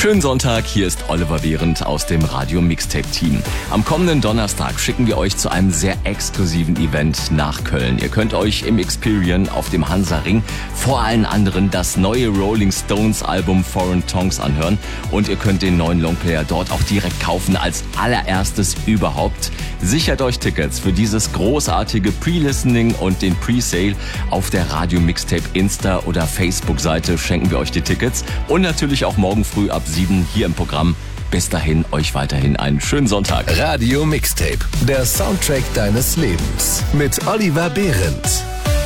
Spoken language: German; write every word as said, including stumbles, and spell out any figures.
Schönen Sonntag, hier ist Oliver Behrendt aus dem Radio Mixtape Team. Am kommenden Donnerstag schicken wir euch zu einem sehr exklusiven Event nach Köln. Ihr könnt euch im Experian auf dem Hansa-Ring vor allen anderen das neue Rolling Stones Album Foreign Tongues anhören und ihr könnt den neuen Longplayer dort auch direkt kaufen als allererstes überhaupt. Sichert euch Tickets für dieses großartige Pre-Listening und den Pre-Sale auf der Radio Mixtape Insta- oder Facebook-Seite schenken wir euch die Tickets und natürlich auch morgen früh ab sieben hier im Programm. Bis dahin, euch weiterhin einen schönen Sonntag. Radio Mixtape, der Soundtrack deines Lebens mit Oliver Behrendt.